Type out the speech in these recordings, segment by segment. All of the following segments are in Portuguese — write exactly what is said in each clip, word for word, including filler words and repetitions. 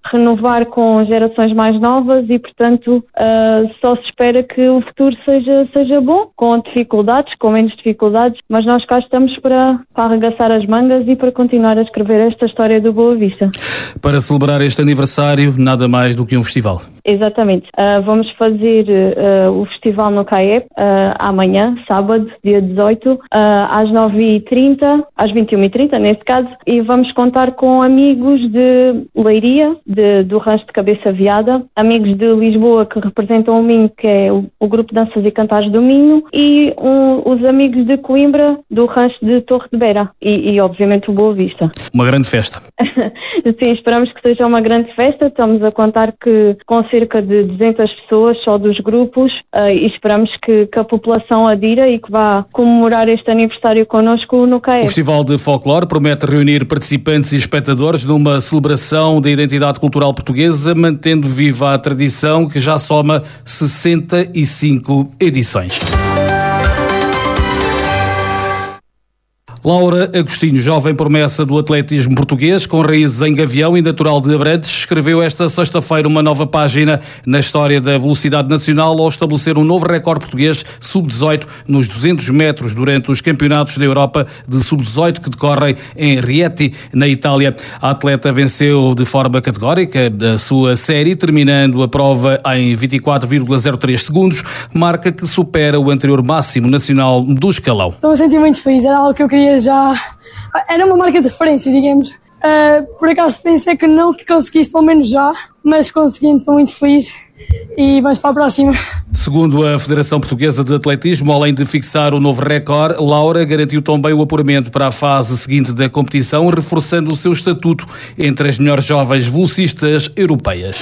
renovar com gerações mais novas e, portanto, uh, só se espera que o futuro seja, seja bom, com dificuldades, com menos dificuldades, mas nós cá estamos para, para arregaçar as mangas e para continuar a escrever esta história do Boa Vista. Para celebrar este aniversário, nada mais do que um festival. Exatamente. Uh, vamos fazer uh, o festival no C A E P uh, amanhã, sábado, dia dezoito, uh, às nove e trinta, às vinte e uma e trinta neste caso, e vamos contar com amigos de Leiria, de, do Rancho de Cabeça Viada, amigos de Lisboa que representam o Minho, que é o, o grupo de danças e cantares do Minho, e um, os amigos de Coimbra, do Rancho de Torre de Beira, e, e obviamente o Boa Vista. Uma grande festa. Sim, esperamos que seja uma grande festa. Estamos a contar que com cerca de duzentas pessoas só dos grupos uh, e esperamos que, que a população adira e que vá comemorar este aniversário connosco no C A E P. O Festival de Folclore promete reunir participantes e espectadores numa celebração da identidade cultural portuguesa, mantendo viva a tradição que já soma sessenta e cinco edições. Laura Agostinho, jovem promessa do atletismo português, com raízes em Gavião e natural de Abrantes, escreveu esta sexta-feira uma nova página na história da velocidade nacional ao estabelecer um novo recorde português sub dezoito nos duzentos metros durante os campeonatos da Europa de sub dezoito que decorrem em Rieti, na Itália. A atleta venceu de forma categórica a sua série, terminando a prova em vinte e quatro vírgula zero três segundos, marca que supera o anterior máximo nacional do escalão. Estou a sentir muito feliz, era algo que eu queria já... Era uma marca de referência, digamos. Uh, por acaso pensei que não que conseguisse, pelo menos já, mas conseguindo, estou muito feliz e vamos para a próxima. Segundo a Federação Portuguesa de Atletismo, além de fixar o novo recorde, Laura garantiu também o apuramento para a fase seguinte da competição, reforçando o seu estatuto entre as melhores jovens velocistas europeias.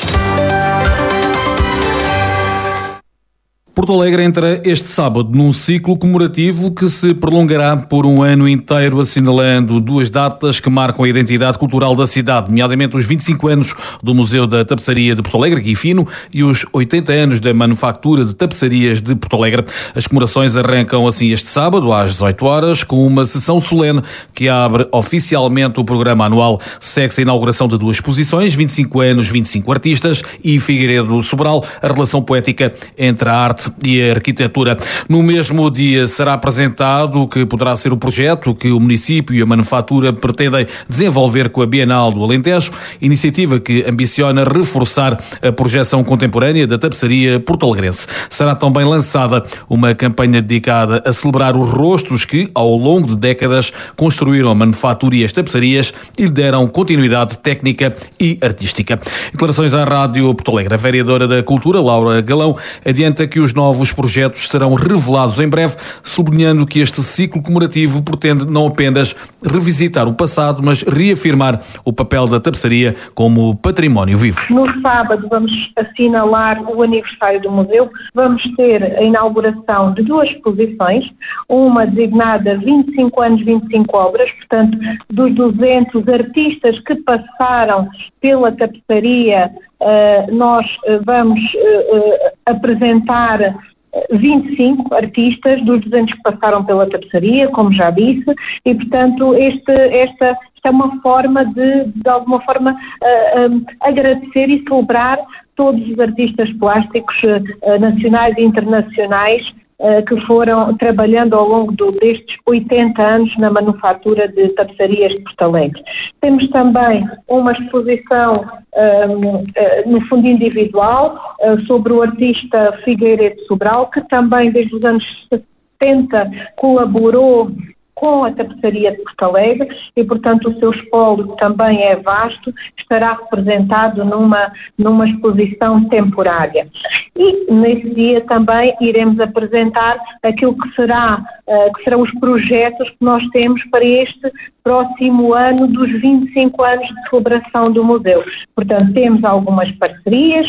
Porto Alegre entra este sábado num ciclo comemorativo que se prolongará por um ano inteiro, assinalando duas datas que marcam a identidade cultural da cidade, nomeadamente os vinte e cinco anos do Museu da Tapeçaria de Porto Alegre, Gui Fino, e os oitenta anos da Manufatura de Tapeçarias de Porto Alegre. As comemorações arrancam assim este sábado, às dezoito horas, com uma sessão solene que abre oficialmente o programa anual. Segue-se a inauguração de duas exposições, vinte e cinco anos, vinte e cinco artistas, e Figueiredo Sobral, a relação poética entre a arte e a arquitetura. No mesmo dia será apresentado o que poderá ser o projeto que o município e a Manufatura pretendem desenvolver com a Bienal do Alentejo, iniciativa que ambiciona reforçar a projeção contemporânea da tapeçaria porto-alegrense. Será também lançada uma campanha dedicada a celebrar os rostos que, ao longo de décadas, construíram a Manufatura e as tapeçarias e lhe deram continuidade técnica e artística. Declarações à Rádio Porto Alegre. A vereadora da Cultura, Laura Galão, adianta que os novos projetos serão revelados em breve, sublinhando que este ciclo comemorativo pretende não apenas revisitar o passado, mas reafirmar o papel da tapeçaria como património vivo. No sábado vamos assinalar o aniversário do museu. Vamos ter a inauguração de duas exposições, uma designada vinte e cinco anos, vinte e cinco obras, portanto, dos duzentos artistas que passaram pela tapeçaria, Uh, nós uh, vamos uh, uh, apresentar vinte e cinco artistas dos duzentos que passaram pela tapeçaria, como já disse, e portanto este, esta, esta é uma forma de, de alguma forma, uh, um, agradecer e celebrar todos os artistas plásticos uh, nacionais e internacionais Uh, que foram trabalhando ao longo do, destes oitenta anos na Manufatura de Tapeçarias de Porto Alegre. Temos também uma exposição um, uh, no fundo individual uh, sobre o artista Figueiredo Sobral, que também desde os anos setenta colaborou com a Tapeçaria de Porto Alegre e, portanto, o seu espólio também é vasto, estará representado numa, numa exposição temporária. E, nesse dia, também iremos apresentar aquilo que, será, uh, que serão os projetos que nós temos para este próximo ano dos vinte e cinco anos de celebração do museu. Portanto, temos algumas parcerias,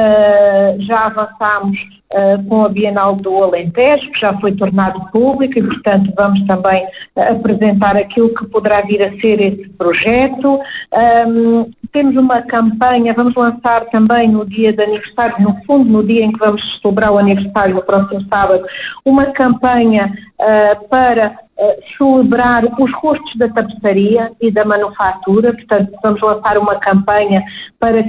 uh, já avançámos Uh, com a Bienal do Alentejo, que já foi tornado público e, portanto, vamos também uh, apresentar aquilo que poderá vir a ser esse projeto. Um, temos uma campanha, vamos lançar também no dia de aniversário, no fundo, no dia em que vamos celebrar o aniversário, no próximo sábado, uma campanha uh, para uh, celebrar os rostos da tapeçaria e da manufatura. Portanto, vamos lançar uma campanha para